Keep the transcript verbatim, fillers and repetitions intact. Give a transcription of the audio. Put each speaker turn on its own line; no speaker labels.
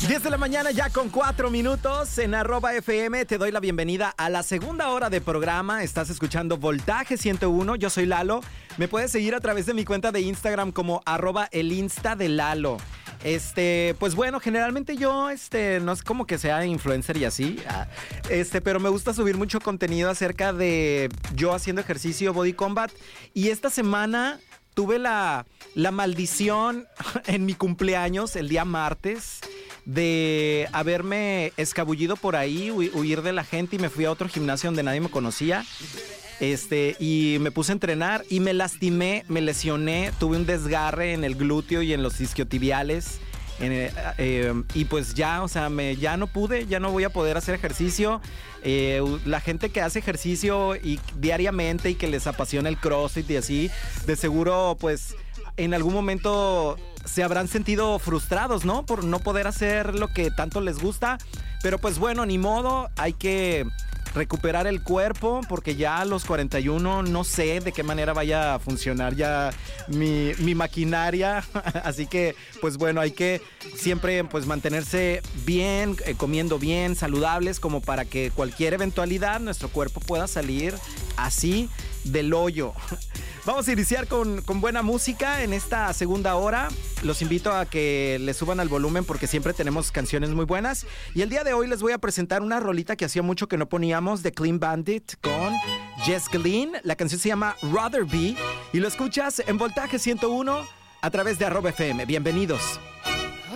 diez de la mañana ya con cuatro minutos en arroba F M. Te doy la bienvenida a la segunda hora de programa. Estás escuchando Voltaje ciento uno. Yo soy Lalo. Me puedes seguir a través de mi cuenta de Instagram como arroba el Insta de Lalo. Este, pues bueno, generalmente yo, este, no es como que sea influencer y así, este, pero me gusta subir mucho contenido acerca de yo haciendo ejercicio Body Combat. Y esta semana tuve la, la maldición en mi cumpleaños, el día martes, de haberme escabullido por ahí, huir de la gente, y me fui a otro gimnasio donde nadie me conocía. Este, y me puse a entrenar y me lastimé, me lesioné, tuve un desgarre en el glúteo y en los isquiotibiales. En, eh, eh, y pues ya, o sea, me, ya no pude, ya no voy a poder hacer ejercicio. Eh, la gente que hace ejercicio y diariamente y que les apasiona el CrossFit y así, de seguro, pues, en algún momento se habrán sentido frustrados, ¿no? Por no poder hacer lo que tanto les gusta. Pero pues bueno, ni modo, hay que recuperar el cuerpo, porque ya a los cuarenta y uno no sé de qué manera vaya a funcionar ya mi, mi maquinaria. Así que, pues bueno, hay que siempre pues mantenerse bien, eh, comiendo bien, saludables, como para que cualquier eventualidad nuestro cuerpo pueda salir así del hoyo. Vamos a iniciar con, con buena música en esta segunda hora. Los invito a que le suban al volumen porque siempre tenemos canciones muy buenas. Y el día de hoy les voy a presentar una rolita que hacía mucho que no poníamos, de Clean Bandit con Jess Glynn. La canción se llama Rather Be y lo escuchas en Voltaje ciento uno a través de arroba F M. Bienvenidos.